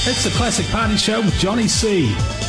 It's the Classic Party Show with Johnny C.